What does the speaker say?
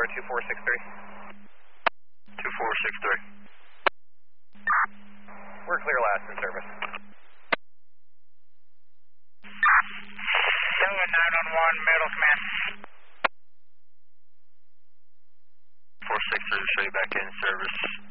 Tower 2463. 2463. We're clear last in service. Delta 911, middle command. 463 to show you back in service.